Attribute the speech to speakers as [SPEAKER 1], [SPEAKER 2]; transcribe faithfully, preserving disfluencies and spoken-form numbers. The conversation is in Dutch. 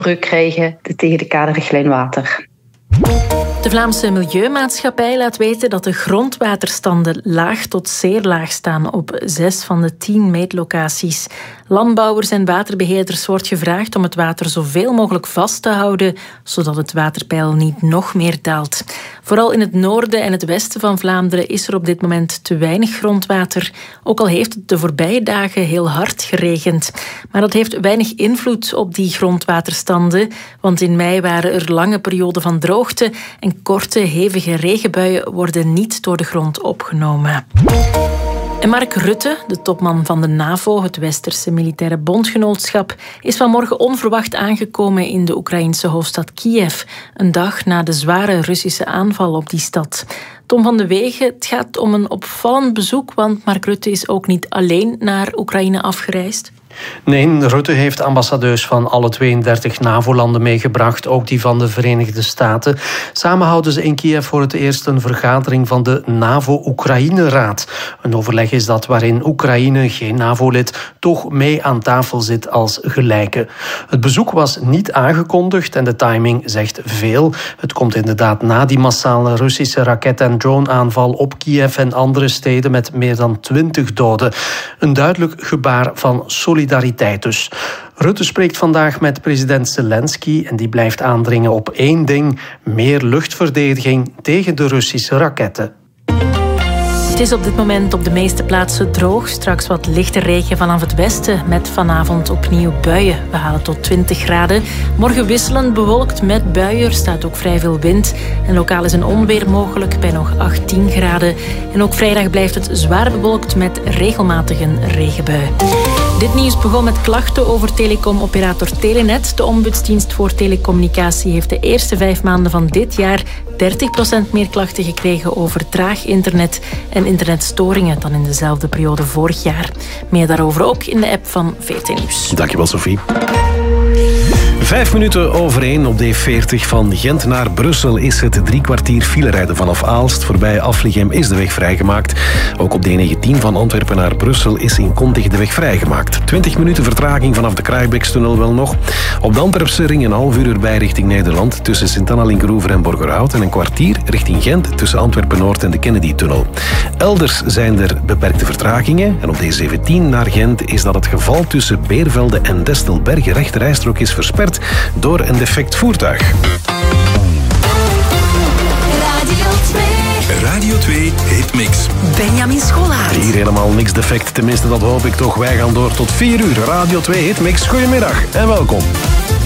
[SPEAKER 1] breuk krijgen tegen de kaderrichtlijn water.
[SPEAKER 2] De Vlaamse Milieumaatschappij laat weten dat de grondwaterstanden laag tot zeer laag staan op zes van de tien meetlocaties. Landbouwers en waterbeheerders wordt gevraagd om het water zoveel mogelijk vast te houden, zodat het waterpeil niet nog meer daalt. Vooral in het noorden en het westen van Vlaanderen is er op dit moment te weinig grondwater, ook al heeft het de voorbije dagen heel hard geregend. Maar dat heeft weinig invloed op die grondwaterstanden, want in mei waren er lange perioden van droogte en korte, hevige regenbuien worden niet door de grond opgenomen. En Mark Rutte, de topman van de NAVO, het Westerse militaire bondgenootschap, is vanmorgen onverwacht aangekomen in de Oekraïnse hoofdstad Kiev, een dag na de zware Russische aanval op die stad. Tom van de Wegen, het gaat om een opvallend bezoek, want Mark Rutte is ook niet alleen naar Oekraïne afgereisd.
[SPEAKER 3] Nee, Rutte heeft ambassadeurs van alle tweeëndertig NAVO-landen meegebracht, ook die van de Verenigde Staten. Samen houden ze in Kiev voor het eerst een vergadering van de NAVO-Oekraïne-raad. Een overleg is dat waarin Oekraïne, geen NAVO-lid, toch mee aan tafel zit als gelijke. Het bezoek was niet aangekondigd en de timing zegt veel. Het komt inderdaad na die massale Russische raket- en drone-aanval op Kiev en andere steden met meer dan twintig doden. Een duidelijk gebaar van solidariteit. Solidariteit dus. Rutte spreekt vandaag met president Zelensky en die blijft aandringen op één ding: meer luchtverdediging tegen de Russische raketten.
[SPEAKER 2] Het is op dit moment op de meeste plaatsen droog. Straks wat lichte regen vanaf het westen met vanavond opnieuw buien. We halen tot twintig graden. Morgen wisselend bewolkt met buien. Er staat ook vrij veel wind. En lokaal is een onweer mogelijk bij nog achttien graden. En ook vrijdag blijft het zwaar bewolkt met regelmatig een regenbui. Dit nieuws begon met klachten over telecomoperator Telenet. De ombudsdienst voor telecommunicatie heeft de eerste vijf maanden van dit jaar dertig procent meer klachten gekregen over traag internet en internetstoringen dan in dezelfde periode vorig jaar. Meer daarover ook in de app van V R T Nieuws.
[SPEAKER 4] Dankjewel, Sophie. Vijf minuten over één op de D veertig van Gent naar Brussel is het drie kwartier filerijden vanaf Aalst. Voorbij Afligem is de weg vrijgemaakt. Ook op de E negentien van Antwerpen naar Brussel is in Kontig de weg vrijgemaakt. twintig minuten vertraging vanaf de Kraaibeekstunnel wel nog. Op de Antwerpse ring een half uur erbij richting Nederland tussen Sint-Anna-Linkeroever en Borgerhout en een kwartier richting Gent tussen Antwerpen-Noord en de Kennedy-tunnel. Elders zijn er beperkte vertragingen en op de E zeventien naar Gent is dat het geval tussen Beervelde en Destelberg. Rechterrijstrook is versperd door een defect voertuig.
[SPEAKER 5] Radio twee. Radio twee Hitmix.
[SPEAKER 6] Benjamin Scholaert.
[SPEAKER 4] Hier helemaal niks defect, tenminste dat hoop ik toch. Wij gaan door tot vier uur. Radio twee Hitmix. Goedemiddag en welkom.